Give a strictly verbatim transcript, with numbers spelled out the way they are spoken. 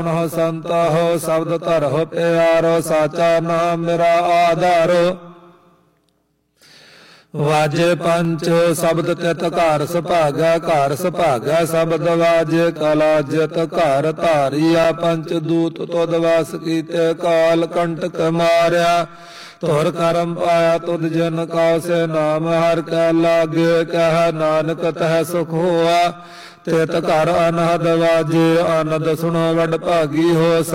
ਹੋ ਸੰਤਾ ਹੋ ਸ਼ਬਦ ਧਰੋ ਪਿਆਰੋ ਸਾਚਾ ਨਾਮ ਮੇਰਾ ਆਧਾਰੋ। ਵਾਜੇ ਪੰਚ ਸ਼ਬਦ ਤਿਤ ਘਰ ਸੁਭਾਗਾ ਘਰ ਸੁਭਾਗਾ ਸ਼ਬਦ ਵਾਜੇ ਕਲਾ ਜਿਤ ਘਰ ਧਾਰੀਆ ਪੰਚ ਦੂਤ ਤੁਧ ਵਾਸ ਕੀਤੇ ਕਾਲ ਕੰਟਕ ਮਾਰਿਆ। ਧੁਰ ਕਰਮ ਪਾਇਆ ਤੁਧ ਜਨ ਕਉ ਸੇ ਨਾਮ ਹਰਿ ਕੈ ਲਾਗੇ ਕਹਿ ਨਾਨਕ ਤਹਿ ਸੁਖ ਹੋਆ। ਤਿਤ ਘਰ ਅਨਹਦ ਵਾਜੇ ਆਨੰਦ ਸੁਣੋ ਵਡ ਭਾਗੀ ਹੋ।